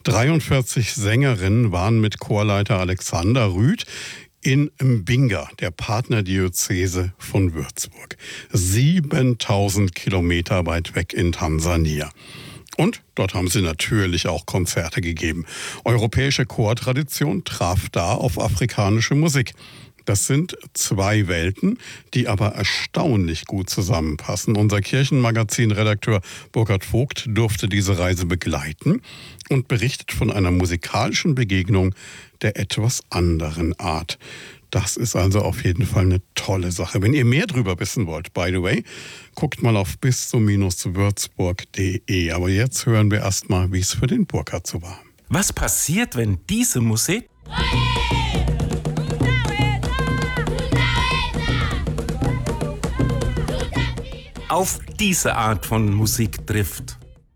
43 Sängerinnen waren mit Chorleiter Alexander Rüth in Mbinga, der Partnerdiözese von Würzburg. 7000 Kilometer weit weg in Tansania. Und dort haben sie natürlich auch Konzerte gegeben. Europäische Chortradition traf da auf afrikanische Musik. Das sind zwei Welten, die aber erstaunlich gut zusammenpassen. Unser Kirchenmagazin-Redakteur Burkhard Vogt durfte diese Reise begleiten und berichtet von einer musikalischen Begegnung der etwas anderen Art. Das ist also auf jeden Fall eine tolle Sache. Wenn ihr mehr drüber wissen wollt, by the way, guckt mal auf bistum-würzburg.de. Aber jetzt hören wir erstmal, wie es für den Burkhard so war. Was passiert, wenn diese Musik auf diese Art von Musik trifft?